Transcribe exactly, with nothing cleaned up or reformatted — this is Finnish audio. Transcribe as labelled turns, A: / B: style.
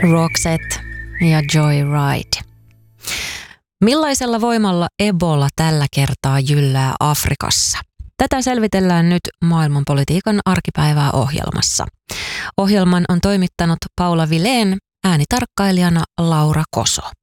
A: Roxette ja Joyride. Millaisella voimalla Ebola tällä kertaa jyllää Afrikassa? Tätä selvitellään nyt maailmanpolitiikan arkipäivää ohjelmassa. Ohjelman on toimittanut Paula Vilén, äänitarkkailijana Laura Koso.